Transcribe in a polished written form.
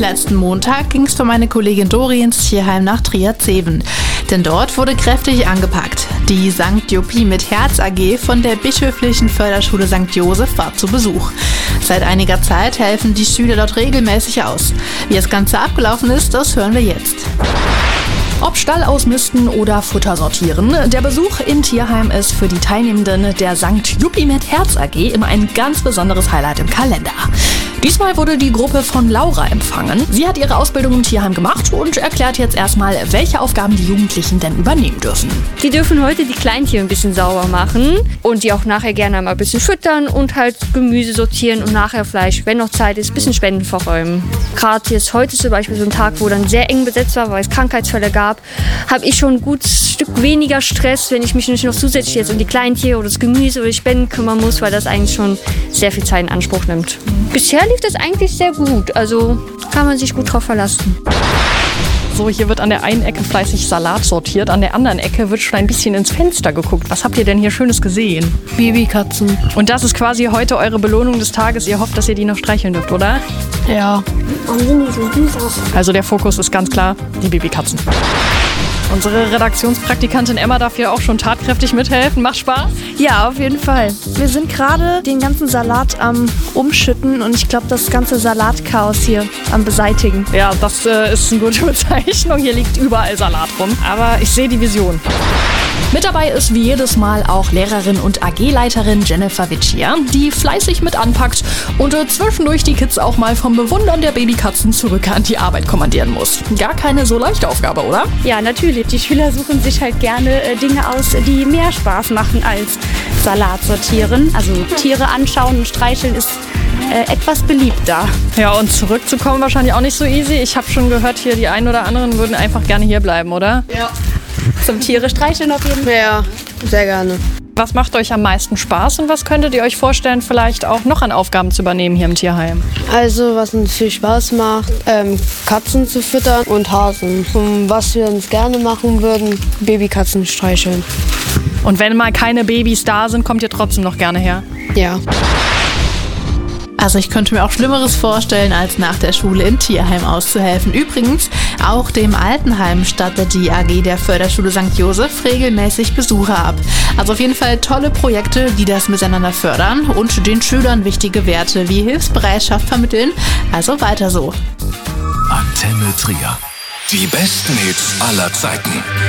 Letzten Montag ging es für meine Kollegin Dori ins Tierheim nach Trier-Zeven. Denn dort wurde kräftig angepackt. Die St. Juppie mit Herz AG von der bischöflichen Förderschule St. Joseph war zu Besuch. Seit einiger Zeit helfen die Schüler dort regelmäßig aus. Wie das Ganze abgelaufen ist, das hören wir jetzt. Ob Stall ausmisten oder Futter sortieren, der Besuch im Tierheim ist für die Teilnehmenden der St. Juppie mit Herz AG immer ein ganz besonderes Highlight im Kalender. Diesmal wurde die Gruppe von Laura empfangen. Sie hat ihre Ausbildung im Tierheim gemacht und erklärt jetzt erstmal, welche Aufgaben die Jugendlichen denn übernehmen dürfen. Die dürfen heute die Kleintiere ein bisschen sauber machen und die auch nachher gerne mal ein bisschen füttern und halt Gemüse sortieren und nachher Fleisch, wenn noch Zeit ist, ein bisschen Spenden verräumen. Gerade jetzt heute zum Beispiel so ein Tag, wo dann sehr eng besetzt war, weil es Krankheitsfälle gab, habe ich schon ein gutes Stück weniger Stress, wenn ich mich nicht noch zusätzlich jetzt um die Kleintiere oder das Gemüse oder die Spenden kümmern muss, weil das eigentlich schon sehr viel Zeit in Anspruch nimmt. Bisher lief das eigentlich sehr gut, also kann man sich gut drauf verlassen. So, hier wird an der einen Ecke fleißig Salat sortiert, an der anderen Ecke wird schon ein bisschen ins Fenster geguckt. Was habt ihr denn hier Schönes gesehen? Babykatzen. Und das ist quasi heute eure Belohnung des Tages. Ihr hofft, dass ihr die noch streicheln dürft, oder? Ja. Warum sind die so süß aus? Also der Fokus ist ganz klar die Babykatzen. Unsere Redaktionspraktikantin Emma darf hier auch schon tatkräftig mithelfen. Macht Spaß? Ja, auf jeden Fall. Wir sind gerade den ganzen Salat am Umschütten und ich glaube, das ganze Salatchaos hier am Beseitigen. Ja, das ist eine gute Bezeichnung. Hier liegt überall Salat rum. Aber ich sehe die Vision. Mit dabei ist wie jedes Mal auch Lehrerin und AG-Leiterin Jennifer Witschier, die fleißig mit anpackt und zwischendurch die Kids auch mal vom Bewundern der Babykatzen zurück an die Arbeit kommandieren muss. Gar keine so leichte Aufgabe, oder? Ja, natürlich. Die Schüler suchen sich halt gerne Dinge aus, die mehr Spaß machen als Salat sortieren. Also Tiere anschauen und streicheln ist etwas beliebter. Ja, und zurückzukommen wahrscheinlich auch nicht so easy. Ich habe schon gehört, hier die einen oder anderen würden einfach gerne hier bleiben, oder? Ja. Zum Tiere streicheln auf jeden Fall. Ja, sehr gerne. Was macht euch am meisten Spaß und was könntet ihr euch vorstellen, vielleicht auch noch an Aufgaben zu übernehmen hier im Tierheim? Also, was uns viel Spaß macht, Katzen zu füttern und Hasen. Und was wir uns gerne machen würden, Babykatzen streicheln. Und wenn mal keine Babys da sind, kommt ihr trotzdem noch gerne her? Ja. Also ich könnte mir auch Schlimmeres vorstellen, als nach der Schule im Tierheim auszuhelfen. Übrigens, auch dem Altenheim stattet die AG der Förderschule St. Joseph regelmäßig Besucher ab. Also auf jeden Fall tolle Projekte, die das miteinander fördern und den Schülern wichtige Werte wie Hilfsbereitschaft vermitteln. Also weiter so. Antenne Trier. Die besten Hits aller Zeiten.